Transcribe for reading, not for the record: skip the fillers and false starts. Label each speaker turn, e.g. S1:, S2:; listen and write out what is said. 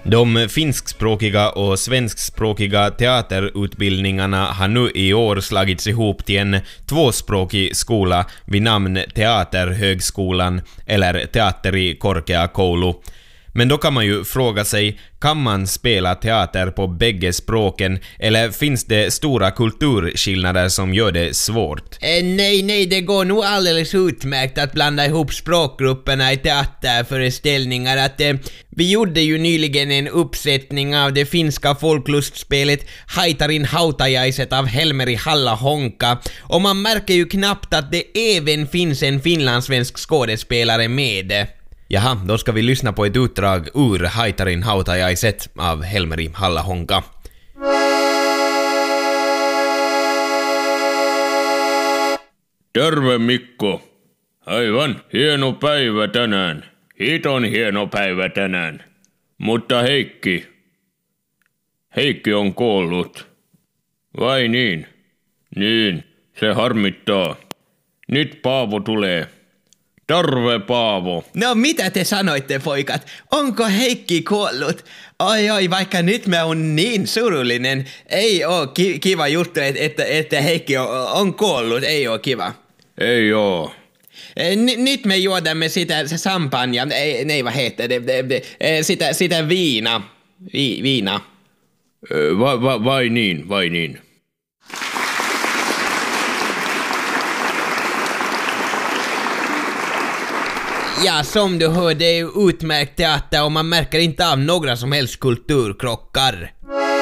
S1: De finskspråkiga och svenskspråkiga teaterutbildningarna har nu i år slagits ihop till en tvåspråkig skola vid namn Teaterhögskolan eller Teatteri Korkeakoulu. Men då kan man ju fråga sig, kan man spela teater på bägge språken eller finns det stora kulturskillnader som gör det svårt?
S2: Nej, det går nog alldeles utmärkt att blanda ihop språkgrupperna i teaterföreställningar. Vi gjorde ju nyligen en uppsättning av det finska folklustspelet Haitarin hautajaiset av Helmeri Halla-Honka, och man märker ju knappt att det även finns en finlandssvensk skådespelare med.
S1: Jaha, då ska vi lyssna på ett utdrag ur Haitarin hautajaiset av Helmeri Halla-Honka.
S3: Terve Mikko. Aivan, hieno päivä tänään. Hiton hieno päivä tänään. Mutta Heikki on kuollut. Vai niin? Niin, se harmittaa. Nyt Paavo tulee. Terve Paavo.
S2: No mitä te sanoitte, poikat? Onko Heikki kuollut? Oi, vaikka nyt mä oon niin surullinen. Ei oo kiva juttu, että Heikki on kuollut. Ei oo kiva.
S3: Ei oo.
S2: Nyt me juodamme sitä champagnea. Nej, vad heter det? Sitä viina. Viina.
S3: Vai niin.
S2: Ja, som du hör, det är utmärkt teater och man märker inte av några som helst kulturkrockar.